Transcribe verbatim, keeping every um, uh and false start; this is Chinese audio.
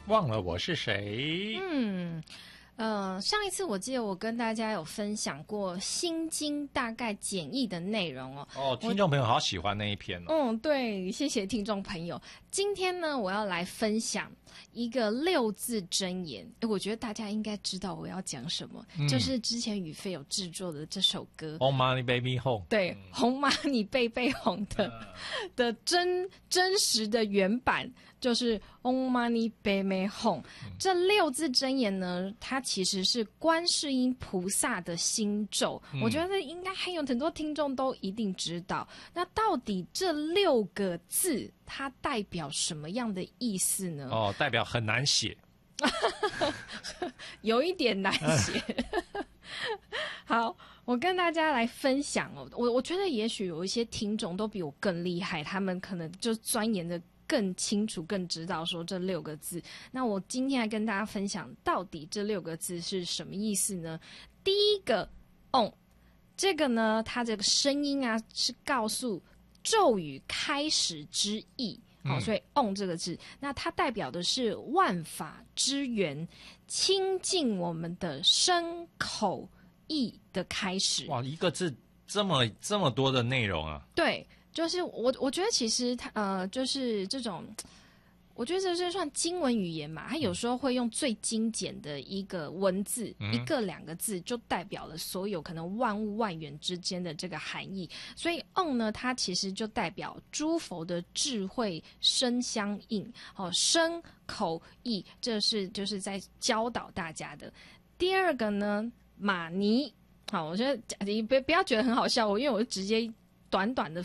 忘了我是谁。 嗯，呃，上一次我记得我跟大家有分享过《心经》大概简易的内容哦。 哦，听众朋友好喜欢那一篇哦。 嗯，对，谢谢听众朋友。今天呢，我要来分享一个六字真言。诶，我觉得大家应该知道我要讲什么，嗯、就是之前宇飞有制作的这首歌《 红妈你 baby 红》。 对，嗯、红妈你贝贝红的、嗯、的真真实的原版。就是嗡嘛呢呗咪吽，这六字真言呢，它其实是观世音菩萨的心咒。嗯、我觉得应该还有很多听众都一定知道。那到底这六个字它代表什么样的意思呢？ 哦，代表很难写， 有一点难写。好，我跟大家来分享哦。我我觉得也许有一些听众都比我更厉害，他们可能就钻研的更清楚更知道说这六个字。那我今天来跟大家分享到底这六个字是什么意思呢？第一个 on 这个呢，它这个声音啊是告诉咒语开始之意、嗯哦、所以 on 这个字，那它代表的是万法之源，亲近我们的身口意的开始。 哇，一个字这么这么多的内容啊。 对，就是我，我觉得其实它呃，就是这种，我觉得这是算经文语言嘛。它有时候会用最精简的一个文字，嗯、一个两个字，就代表了所有可能万物万元之间的这个含义。所以 on 呢，它其实就代表诸佛的智慧身相应，哦，身口意，这是就是在教导大家的。第二个呢，玛尼，好，我觉得你不不要觉得很好笑，我因为我直接短短的